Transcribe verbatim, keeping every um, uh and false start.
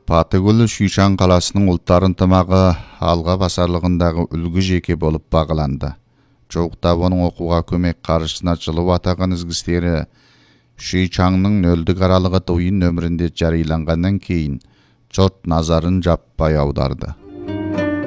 Патыгүл Шүйшан қаласының ұлттар ынтымағы алға басарлығындағы үлгі жеке болып бағыланды. Жоқтап оның оқуға көмек қаржысына жылы атаған ізгістері Шүйшанның нөлдік аралығы тойын нөмірінде жарияланғаннан кейін жұрт назарын жаппай аударды.